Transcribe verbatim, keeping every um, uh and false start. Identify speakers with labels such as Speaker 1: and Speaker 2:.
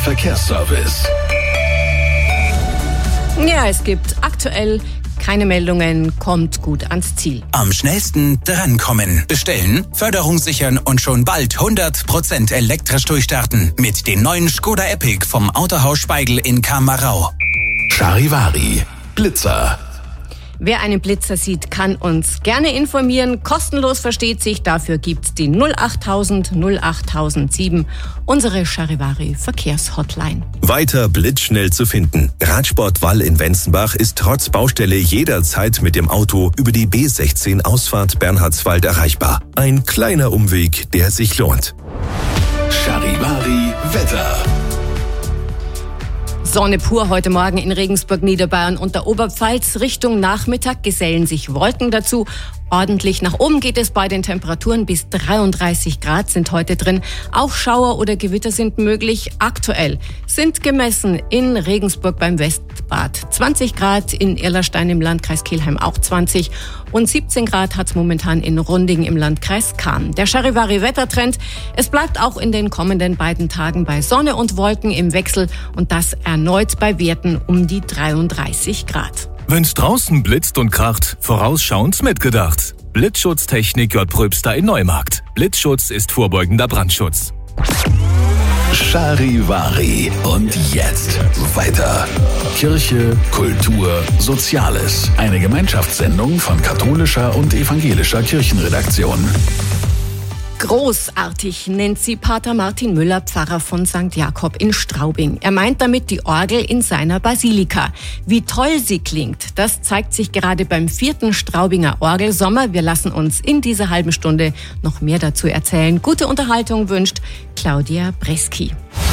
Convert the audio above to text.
Speaker 1: Verkehrsservice.
Speaker 2: Ja, es gibt aktuell keine Meldungen, kommt gut ans Ziel.
Speaker 3: Am schnellsten drankommen. Bestellen, Förderung sichern und schon bald hundert Prozent elektrisch durchstarten. Mit den neuen Skoda Epic vom Autohaus Speigl in Kamerau.
Speaker 1: Charivari, Blitzer.
Speaker 2: Wer einen Blitzer sieht, kann uns gerne informieren. Kostenlos versteht sich, dafür gibt's die null achttausend null achttausendsieben, unsere Charivari Verkehrshotline.
Speaker 4: Weiter blitzschnell zu finden. Radsport Wall in Wenzenbach ist trotz Baustelle jederzeit mit dem Auto über die B sechzehn Ausfahrt Bernhardswald erreichbar. Ein kleiner Umweg, der sich lohnt.
Speaker 1: Charivari Wetter.
Speaker 2: Sonne pur heute Morgen in Regensburg, Niederbayern und der Oberpfalz. Richtung Nachmittag gesellen sich Wolken dazu. Ordentlich nach oben geht es bei den Temperaturen. Bis dreiunddreißig Grad sind heute drin. Auch Schauer oder Gewitter sind möglich. Aktuell sind gemessen in Regensburg beim Westbad zwanzig Grad, in Irlerstein im Landkreis Kelheim auch zwanzig und siebzehn Grad hat es momentan in Runding im Landkreis Cham. Der Charivari-Wettertrend, es bleibt auch in den kommenden beiden Tagen bei Sonne und Wolken im Wechsel und das erneut bei Werten um die dreiunddreißig Grad.
Speaker 5: Wenn's draußen blitzt und kracht, vorausschauend mitgedacht. Blitzschutztechnik J. Pröbster in Neumarkt. Blitzschutz ist vorbeugender Brandschutz.
Speaker 1: Charivari. Und jetzt weiter. Kirche, Kultur, Soziales. Eine Gemeinschaftssendung von katholischer und evangelischer Kirchenredaktion.
Speaker 2: Großartig nennt sie Pater Martin Müller, Pfarrer von Sankt Jakob in Straubing. Er meint damit die Orgel in seiner Basilika. Wie toll sie klingt, das zeigt sich gerade beim vierten Straubinger Orgelsommer. Wir lassen uns in dieser halben Stunde noch mehr dazu erzählen. Gute Unterhaltung wünscht Claudia Breski.